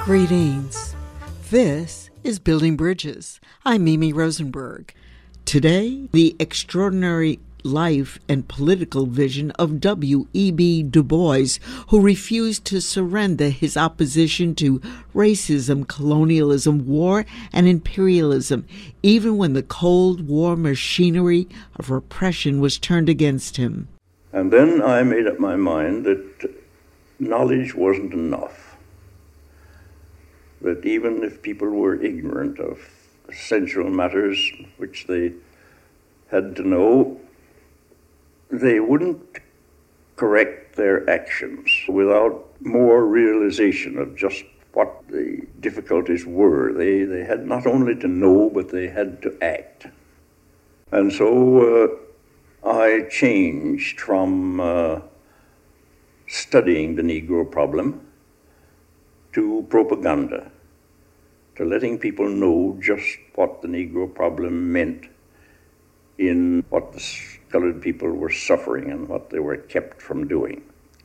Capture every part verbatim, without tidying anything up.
Greetings. This is Building Bridges. I'm Mimi Rosenberg. Today, the extraordinary life and political vision of W E B Du Bois, who refused to surrender his opposition to racism, colonialism, war, and imperialism, even when the Cold War machinery of repression was turned against him. And then I made up my mind that knowledge wasn't enough. That even if people were ignorant of essential matters which they had to know, they wouldn't correct their actions without more realization of just what the difficulties were. They, they had not only to know, but they had to act. And so uh, I changed from uh, studying the Negro problem to propaganda, to letting people know just what the Negro problem meant in what the colored people were suffering and what they were kept from doing.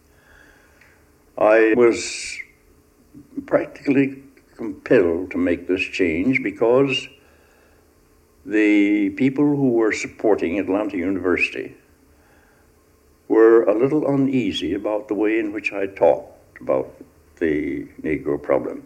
I was practically compelled to make this change because the people who were supporting Atlanta University were a little uneasy about the way in which I talked about the Negro problem.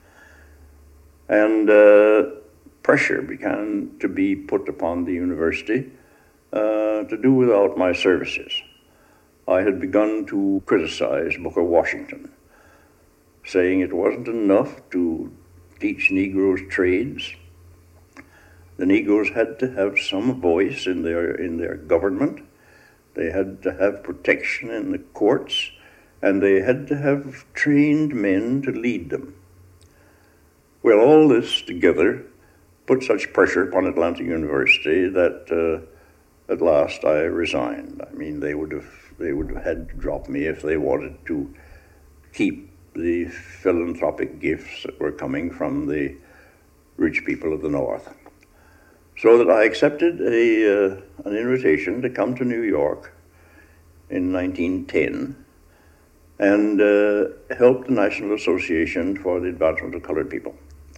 And uh, pressure began to be put upon the university uh, to do without my services. I had begun to criticize Booker Washington, saying it wasn't enough to teach Negroes trades. The Negroes had to have some voice in their, in their government. They had to have protection in the courts, and they had to have trained men to lead them. Well, all this together put such pressure upon Atlanta University that uh, at last I resigned. I mean, they would have they would have had to drop me if they wanted to keep the philanthropic gifts that were coming from the rich people of the North. So that I accepted a uh, an invitation to come to New York in nineteen ten and uh, helped the National Association for the Advancement of Colored People.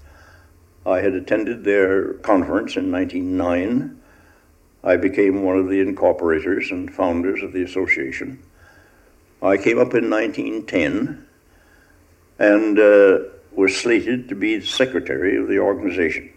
I had attended their conference in nineteen oh nine. I became one of the incorporators and founders of the association. I came up in nineteen ten and uh, was slated to be the secretary of the organization.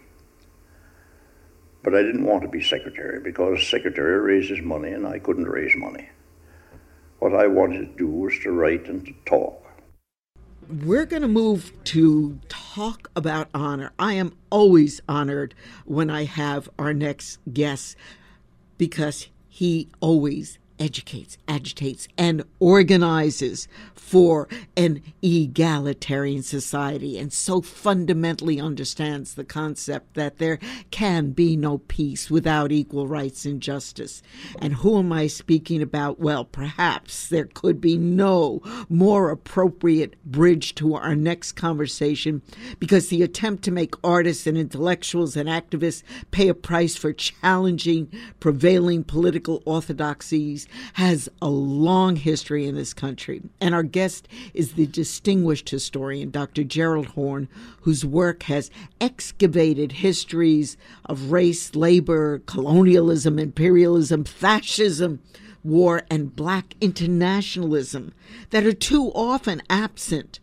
But I didn't want to be secretary because secretary raises money and I couldn't raise money. What I wanted to do was to write and to talk. We're going to move to talk about honor. I am always honored when I have our next guest because he always educates, agitates, and organizes for an egalitarian society and so fundamentally understands the concept that there can be no peace without equal rights and justice. And who am I speaking about? Well, perhaps there could be no more appropriate bridge to our next conversation because the attempt to make artists and intellectuals and activists pay a price for challenging prevailing political orthodoxies has a long history in this country. And our guest is the distinguished historian, Doctor Gerald Horne, whose work has excavated histories of race, labor, colonialism, imperialism, fascism, war, and black internationalism that are too often absent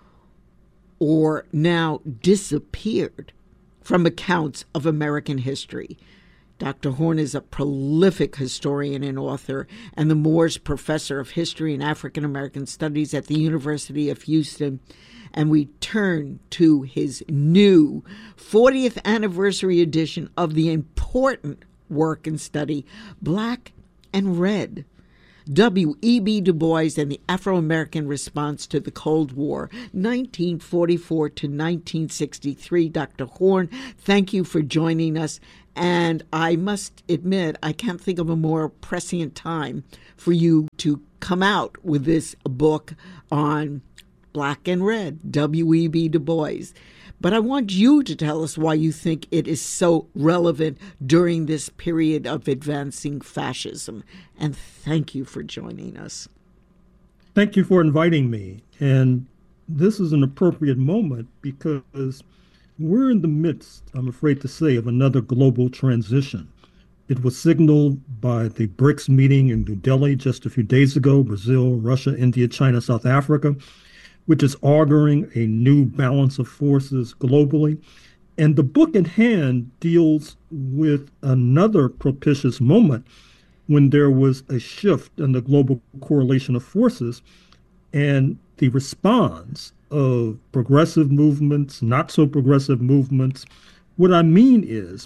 or now disappeared from accounts of American history. Doctor Horne is a prolific historian and author and the Moores Professor of History and African American Studies at the University of Houston. And we turn to his new fortieth anniversary edition of the important work and study, Black and Red, W E B Du Bois and the Afro-American Response to the Cold War, nineteen forty-four to nineteen sixty-three. Doctor Horne, thank you for joining us. And I must admit, I can't think of a more prescient time for you to come out with this book on Black and Red, W E B Du Bois. But I want you to tell us why you think it is so relevant during this period of advancing fascism. And thank you for joining us. Thank you for inviting me. And this is an appropriate moment because we're in the midst, I'm afraid to say, of another global transition. It was signaled by the BRICS meeting in New Delhi just a few days ago, Brazil, Russia, India, China, South Africa, which is auguring a new balance of forces globally. And the book at hand deals with another propitious moment when there was a shift in the global correlation of forces and the response of progressive movements, not so progressive movements. What I mean is,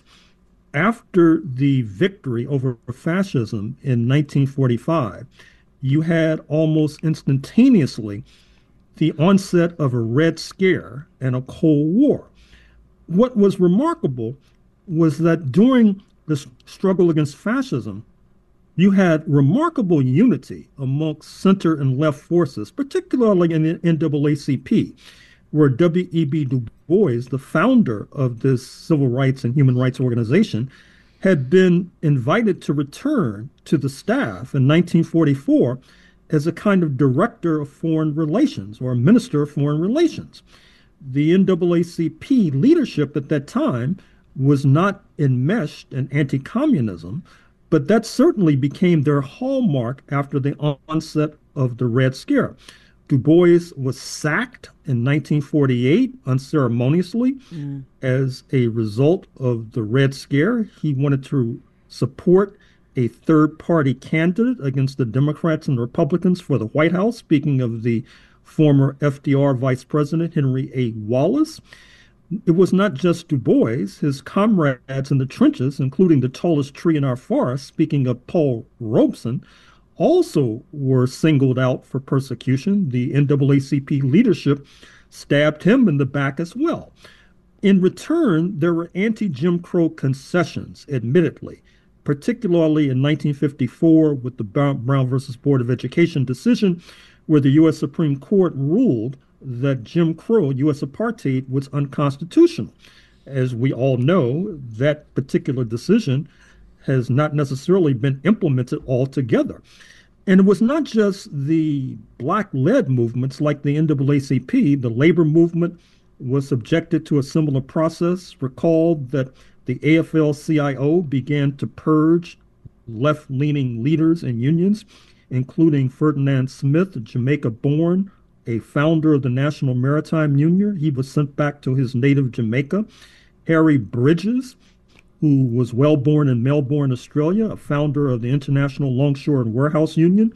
after the victory over fascism in nineteen forty-five, you had almost instantaneously the onset of a Red Scare and a Cold War. What was remarkable was that during the struggle against fascism, you had remarkable unity amongst center and left forces, particularly in the N double A C P, where W E B Du Bois, the founder of this civil rights and human rights organization, had been invited to return to the staff in nineteen forty-four as a kind of director of foreign relations or minister of foreign relations. The N double A C P leadership at that time was not enmeshed in anti-communism, but that certainly became their hallmark after the onset of the Red Scare. Du Bois was sacked in nineteen forty-eight unceremoniously mm. as a result of the Red Scare. He wanted to support a third-party candidate against the Democrats and Republicans for the White House, speaking of the former F D R Vice President Henry A. Wallace. It was not just Du Bois. His comrades in the trenches, including the tallest tree in our forest, speaking of Paul Robeson, also were singled out for persecution. The N double A C P leadership stabbed him in the back as well. In return, there were anti-Jim Crow concessions, admittedly, particularly in nineteen fifty-four with the Brown versus Board of Education decision, where the U S Supreme Court ruled that Jim Crow, U S apartheid, was unconstitutional. As we all know, that particular decision has not necessarily been implemented altogether. And it was not just the black-led movements like the N double A C P. The labor movement was subjected to a similar process. Recall that the A F L C I O began to purge left-leaning leaders and unions, including Ferdinand Smith, Jamaica-born, a founder of the National Maritime Union. He was sent back to his native Jamaica. Harry Bridges, who was well born in Melbourne, Australia, a founder of the International Longshore and Warehouse Union.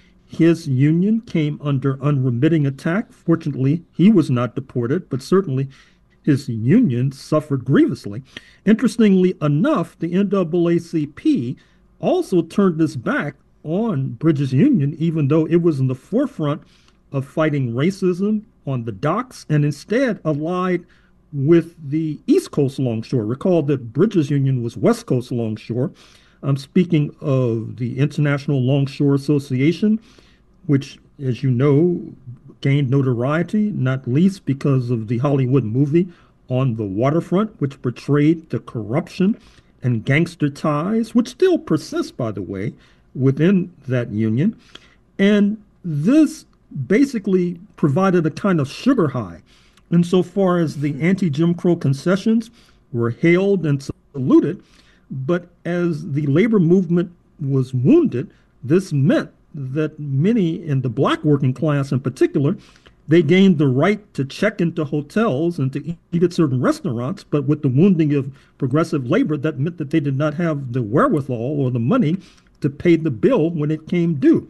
His union came under unremitting attack. Fortunately, he was not deported, but certainly his union suffered grievously. Interestingly enough, the N double A C P also turned its back on Bridges Union, even though it was in the forefront of fighting racism on the docks, and instead allied with the East Coast Longshore. Recall that Bridges Union was West Coast Longshore. I'm speaking of the International Longshore Association, which, as you know, gained notoriety, not least because of the Hollywood movie On the Waterfront, which portrayed the corruption and gangster ties, which still persist, by the way, within that union. And this basically provided a kind of sugar high insofar as the anti-Jim Crow concessions were hailed and saluted. But as the labor movement was wounded, this meant that many in the black working class in particular, they gained the right to check into hotels and to eat at certain restaurants. But with the wounding of progressive labor, that meant that they did not have the wherewithal or the money to pay the bill when it came due.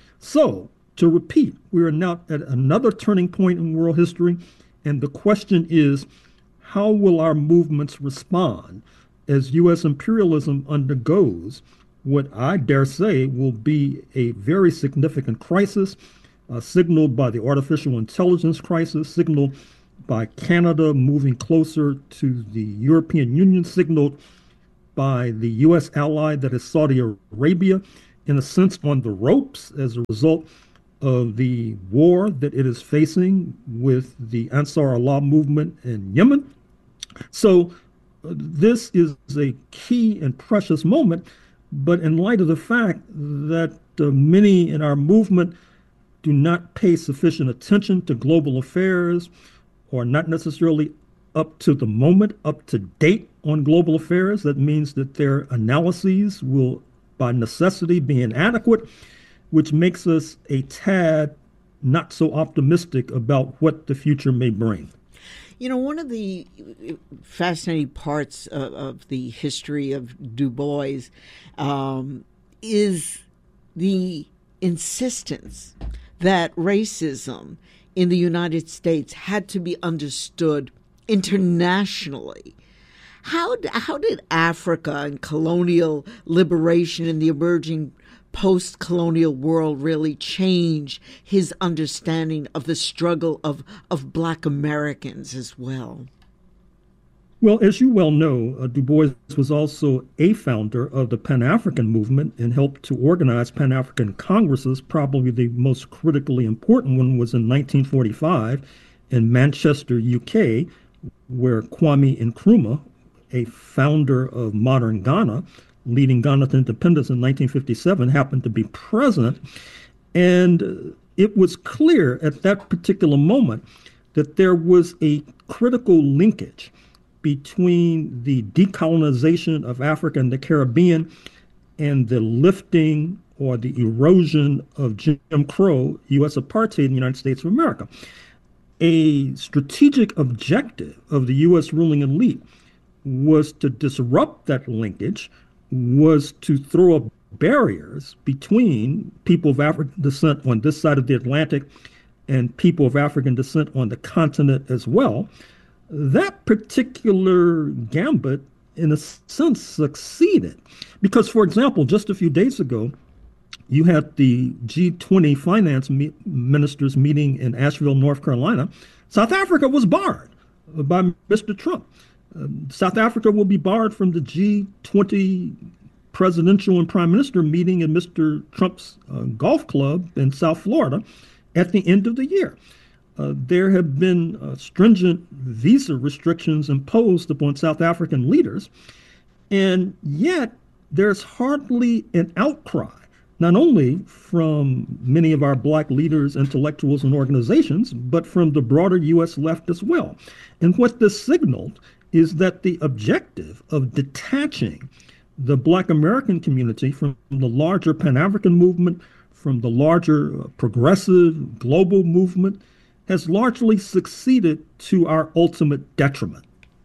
So, to repeat, we are now at another turning point in world history, and the question is, how will our movements respond as U S imperialism undergoes what I dare say will be a very significant crisis, uh, signaled by the artificial intelligence crisis, signaled by Canada moving closer to the European Union, signaled by the U S ally that is Saudi Arabia, in a sense on the ropes as a result of the war that it is facing with the Ansar Allah movement in Yemen. So uh, this is a key and precious moment, but in light of the fact that uh, many in our movement do not pay sufficient attention to global affairs or not necessarily up to the moment, up to date on global affairs. That means that their analyses will, by necessity, be inadequate, which makes us a tad not so optimistic about what the future may bring. You know, one of the fascinating parts of, of the history of Du Bois um, is the insistence that racism in the United States had to be understood internationally. How, how did Africa and colonial liberation in the emerging post-colonial world really change his understanding of the struggle of, of Black Americans as well? Well, as you well know, uh, Du Bois was also a founder of the Pan-African movement and helped to organize Pan-African Congresses. Probably the most critically important one was in nineteen forty-five in Manchester, U K, where Kwame Nkrumah, a founder of modern Ghana, leading Ghana to independence in nineteen fifty-seven, happened to be present. And it was clear at that particular moment that there was a critical linkage between the decolonization of Africa and the Caribbean and the lifting or the erosion of Jim Crow, U S apartheid in the United States of America. A strategic objective of the U S ruling elite was to disrupt that linkage, was to throw up barriers between people of African descent on this side of the Atlantic and people of African descent on the continent as well. That particular gambit, in a sense, succeeded. Because, for example, just a few days ago, you had the G twenty finance me- ministers meeting in Asheville, North Carolina. South Africa was barred by Mister Trump. Uh, South Africa will be barred from the G twenty presidential and prime minister meeting in Mister Trump's uh, golf club in South Florida at the end of the year. Uh, there have been uh, stringent visa restrictions imposed upon South African leaders, and yet there's hardly an outcry, not only from many of our Black leaders, intellectuals, and organizations, but from the broader U S left as well. And what this signaled is that the objective of detaching the Black American community from the larger Pan-African movement, from the larger uh, progressive global movement, has largely succeeded to our ultimate detriment.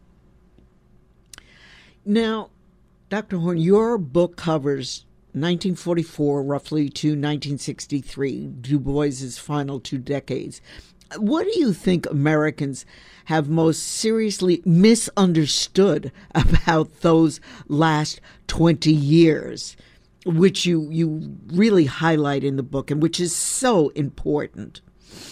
Now, Doctor Horne, your book covers nineteen forty-four roughly to nineteen sixty-three, Du Bois's final two decades. What do you think Americans have most seriously misunderstood about those last twenty years, which you, you really highlight in the book and which is so important?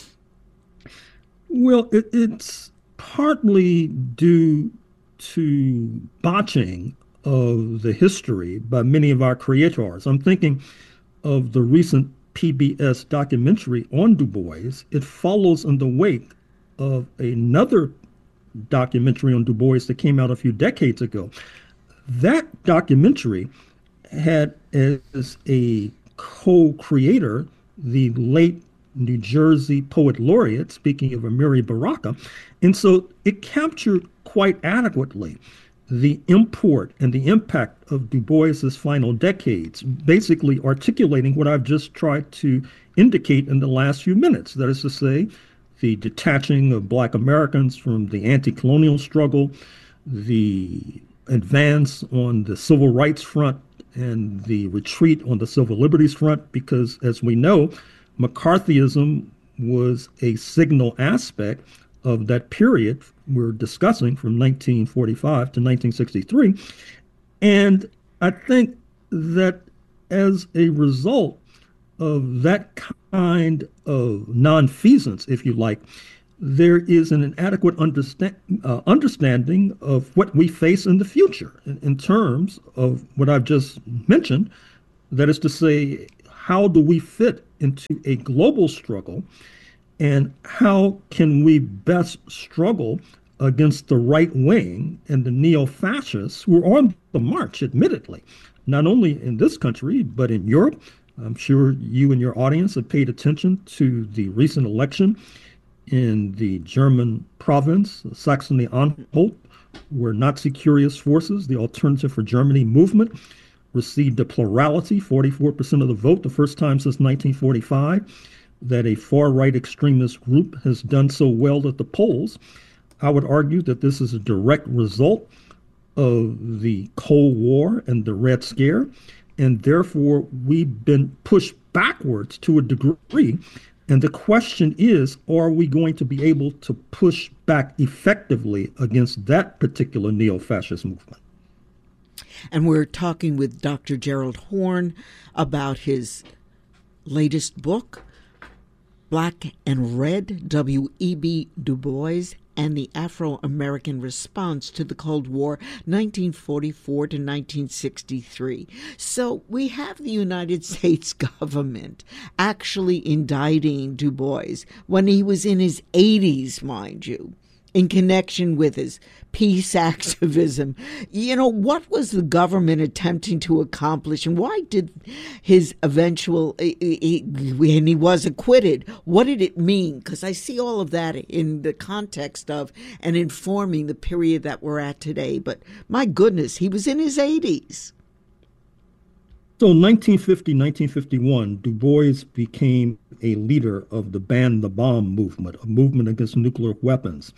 Well, it, it's partly due to botching of the history by many of our creators. I'm thinking of the recent P B S documentary on Du Bois. It follows in the wake of another documentary on Du Bois that came out a few decades ago. That documentary had as a co-creator the late New Jersey poet laureate, speaking of Amiri Baraka. And so it captured quite adequately the import and the impact of Du Bois's final decades, basically articulating what I've just tried to indicate in the last few minutes. That is to say, the detaching of Black Americans from the anti-colonial struggle, the advance on the civil rights front, and the retreat on the civil liberties front, because as we know, McCarthyism was a signal aspect of that period we're discussing from nineteen forty-five to nineteen sixty-three. And I think that as a result of that kind of nonfeasance, if you like, there is an inadequate understand, uh, understanding of what we face in the future in, in terms of what I've just mentioned. That is to say, how do we fit into a global struggle, and how can we best struggle against the right wing and the neo-fascists who are on the march, admittedly, not only in this country, but in Europe, I'm sure you and your audience have paid attention to the recent election in the German province, Saxony-Anhalt, where Nazi Curious Forces, the Alternative for Germany movement, received a plurality, forty-four percent of the vote, the first time since nineteen forty-five that a far-right extremist group has done so well at the polls. I would argue that this is a direct result of the Cold War and the Red Scare, and therefore we've been pushed backwards to a degree. And the question is, are we going to be able to push back effectively against that particular neo-fascist movement? And we're talking with Doctor Gerald Horne about his latest book, Black and Red, W E B Du Bois and the Afro-American Response to the Cold War, nineteen forty-four to nineteen sixty-three. So we have the United States government actually indicting Du Bois when he was in his eighties, mind you, in connection with his peace activism. You know, what was the government attempting to accomplish, and why did his eventual, when he was acquitted, what did it mean? Because I see all of that in the context of and informing the period that we're at today. But my goodness, he was in his eighties. So in nineteen fifty, nineteen fifty-one, Du Bois became a leader of the Ban the Bomb movement, a movement against nuclear weapons.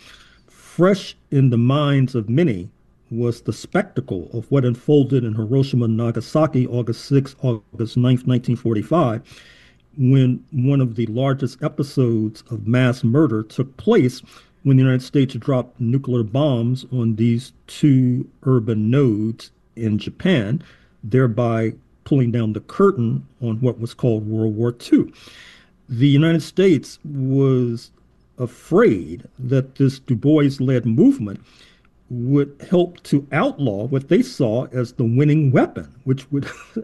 Fresh in the minds of many was the spectacle of what unfolded in Hiroshima and Nagasaki, August sixth, August ninth, nineteen forty-five, when one of the largest episodes of mass murder took place when the United States dropped nuclear bombs on these two urban nodes in Japan, thereby pulling down the curtain on what was called World War Two. The United States was afraid that this Du Bois-led movement would help to outlaw what they saw as the winning weapon, which would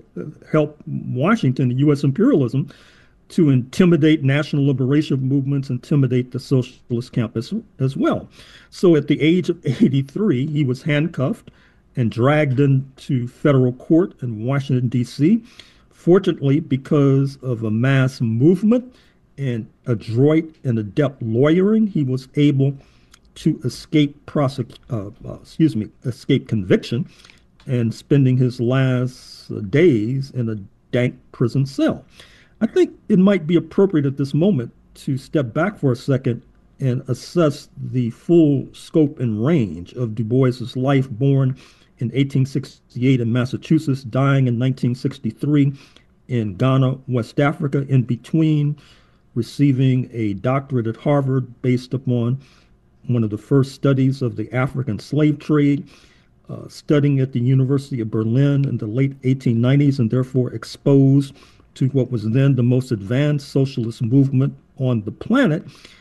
help Washington and U S imperialism to intimidate national liberation movements, intimidate the socialist campus as well. So at the age of eighty-three, he was handcuffed and dragged into federal court in Washington, D C. Fortunately, because of a mass movement and adroit and adept lawyering, he was able to escape prosec- uh, uh, excuse me, escape conviction and spending his last uh, days in a dank prison cell. I think it might be appropriate at this moment to step back for a second and assess the full scope and range of Du Bois's life, born in eighteen sixty-eight in Massachusetts, dying in nineteen sixty-three in Ghana, West Africa, in between receiving a doctorate at Harvard based upon one of the first studies of the African slave trade, uh, studying at the University of Berlin in the late eighteen nineties, and therefore exposed to what was then the most advanced socialist movement on the planet,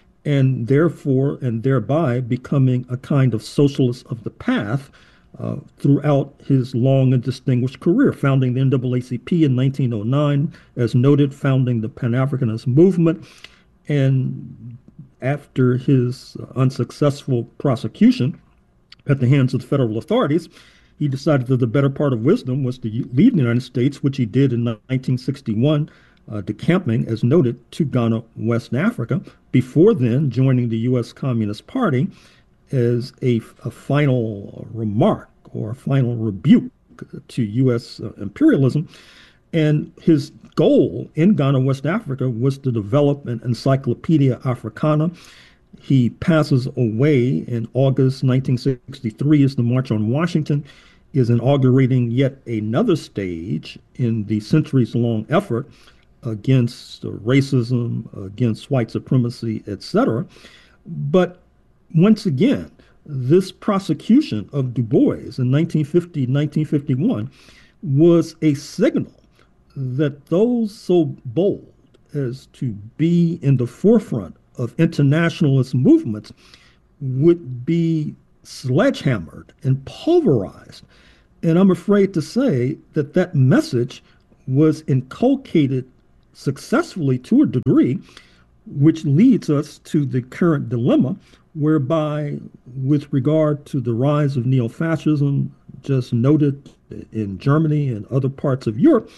and therefore and thereby becoming a kind of socialist of the path uh, throughout his long and distinguished career, founding the N double A C P in nineteen oh nine, as noted, founding the Pan-Africanist movement, and after his unsuccessful prosecution at the hands of the federal authorities, he decided that the better part of wisdom was to leave the United States, which he did in nineteen sixty-one, uh, decamping, as noted, to Ghana, West Africa, before then joining the U S Communist Party as a, a final remark or a final rebuke to U S uh, imperialism. And his goal in Ghana, West Africa, was to develop an Encyclopedia Africana. He passes away in August nineteen sixty-three as the March on Washington is inaugurating yet another stage in the centuries-long effort against racism, against white supremacy, et cetera. But once again, this prosecution of Du Bois in nineteen fifty, nineteen fifty-one was a signal that those so bold as to be in the forefront of internationalist movements would be sledgehammered and pulverized. And I'm afraid to say that that message was inculcated successfully to a degree, which leads us to the current dilemma, whereby with regard to the rise of neo-fascism, just noted in Germany and other parts of Europe,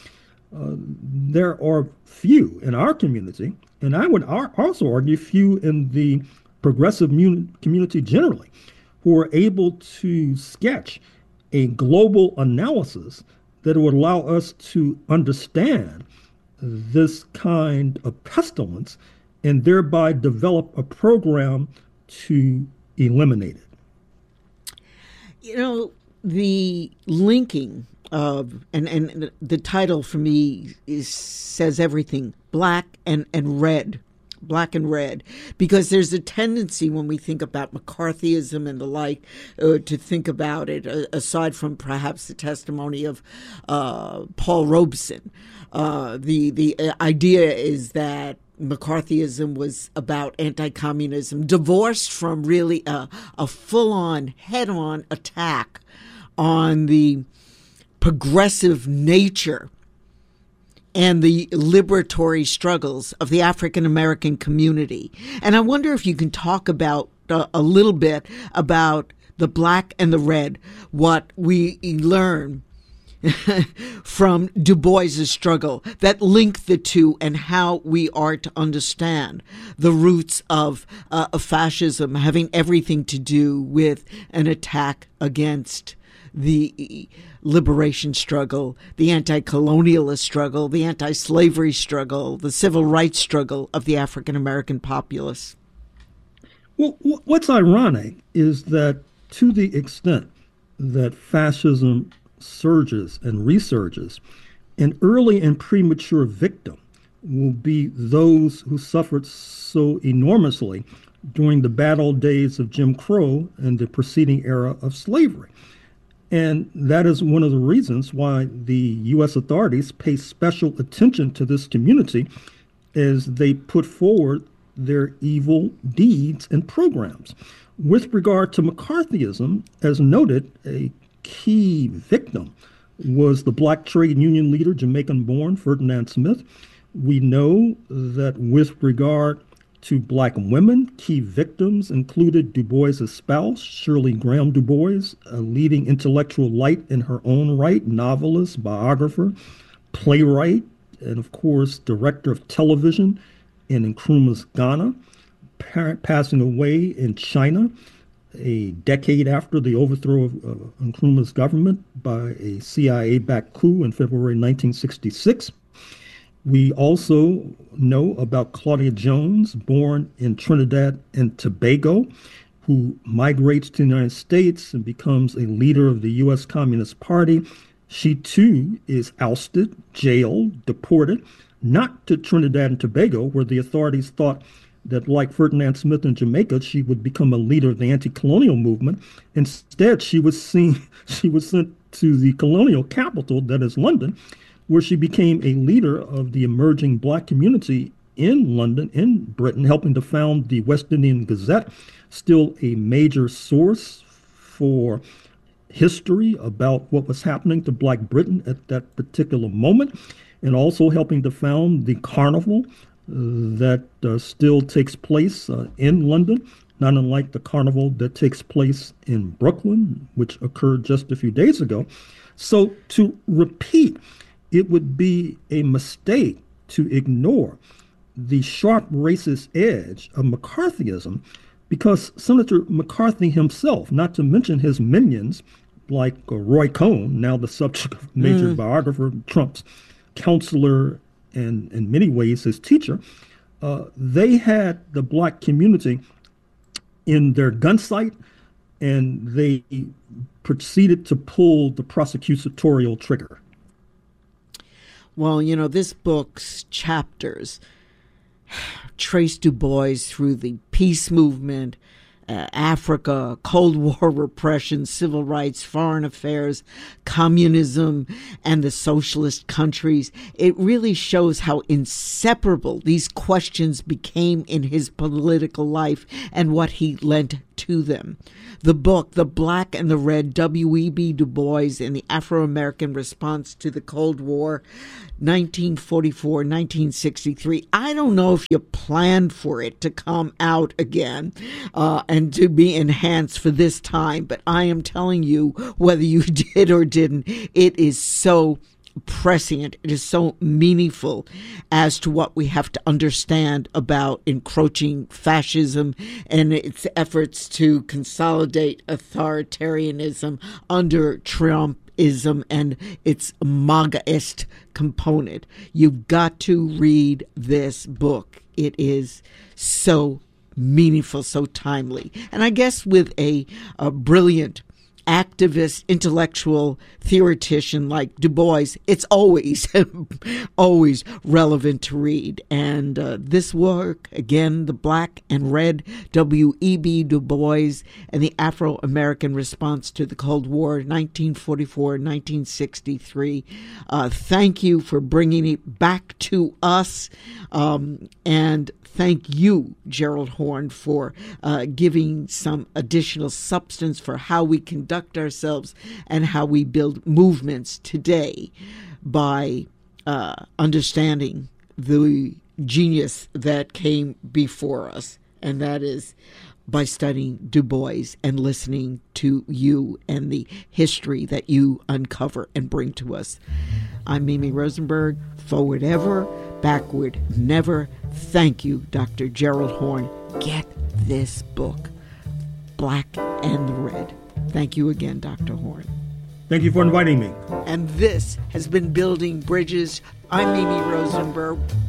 uh, there are few in our community, and I would ar- also argue few in the progressive mun- community generally, who are able to sketch a global analysis that would allow us to understand this kind of pestilence and thereby develop a program to eliminate it. You know, the linking of, and, and the title for me is says everything, black and, and red. Black and red, because there's a tendency when we think about McCarthyism and the like uh, to think about it, uh, aside from perhaps the testimony of uh, Paul Robeson. Uh, the the idea is that McCarthyism was about anti-communism, divorced from really a, a full-on, head-on attack on the progressive nature and the liberatory struggles of the African American community. And I wonder if you can talk about uh, a little bit about the black and the red, what we learn from Du Bois's struggle that link the two, and how we are to understand the roots of, uh, of fascism having everything to do with an attack against the liberation struggle, the anti-colonialist struggle, the anti-slavery struggle, the civil rights struggle of the African-American populace. Well, what's ironic is that to the extent that fascism surges and resurges, an early and premature victim will be those who suffered so enormously during the bad old days of Jim Crow and the preceding era of slavery. And that is one of the reasons why the U S authorities pay special attention to this community as they put forward their evil deeds and programs. With regard to McCarthyism, as noted, a key victim was the black trade union leader, Jamaican-born Ferdinand Smith. We know that with regard to black women, key victims included Du Bois's spouse, Shirley Graham Du Bois, a leading intellectual light in her own right, novelist, biographer, playwright, and of course, director of television in Nkrumah's Ghana, passing away in China a decade after the overthrow of uh, Nkrumah's government by a C I A-backed coup in February nineteen sixty-six. We also know about Claudia Jones, born in Trinidad and Tobago, who migrates to the United States and becomes a leader of the U S Communist Party. She, too, is ousted, jailed, deported, not to Trinidad and Tobago, where the authorities thought that, like Ferdinand Smith in Jamaica, she would become a leader of the anti-colonial movement. Instead, she was seen, she was sent to the colonial capital, that is London, where she became a leader of the emerging black community in London, in Britain, helping to found the West Indian Gazette, still a major source for history about what was happening to Black Britain at that particular moment, and also helping to found the carnival uh, that uh, still takes place uh, in London, not unlike the carnival that takes place in Brooklyn, which occurred just a few days ago. So to repeat, it would be a mistake to ignore the sharp racist edge of McCarthyism, because Senator McCarthy himself, not to mention his minions like uh, Roy Cohn, now the subject of a major mm. biographer, Trump's counselor, and in many ways his teacher, uh, they had the black community in their gunsight, and they proceeded to pull the prosecutorial trigger. Well, you know, this book's chapters trace Du Bois through the peace movement, uh, Africa, Cold War repression, civil rights, foreign affairs, communism, and the socialist countries. It really shows how inseparable these questions became in his political life and what he lent to them. The book, The Black and the Red, W E B Du Bois and the Afro-American Response to the Cold War, nineteen forty-four to nineteen sixty-three. I don't know if you planned for it to come out again uh, and to be enhanced for this time, but I am telling you, whether you did or didn't, it is so prescient. It is so meaningful as to what we have to understand about encroaching fascism and its efforts to consolidate authoritarianism under Trumpism and its MAGAist component. You've got to read this book. It is so meaningful, so timely. And I guess with a, a brilliant activist, intellectual theoretician like Du Bois, it's always, always relevant to read. And uh, this work, again, The Black and Red, W E B Du Bois and the Afro-American Response to the Cold War, nineteen forty-four to nineteen sixty-three. Uh, thank you for bringing it back to us. Um, and thank you, Gerald Horne, for uh, giving some additional substance for how we conduct ourselves and how we build movements today by uh, understanding the genius that came before us, and that is by studying Du Bois and listening to you and the history that you uncover and bring to us. I'm Mimi Rosenberg. Forward ever, backward never. Thank you, Doctor Gerald Horne. Get this book, Black and the Red. Thank you again, Doctor Horne. Thank you for inviting me. And this has been Building Bridges. I'm Mimi Rosenberg.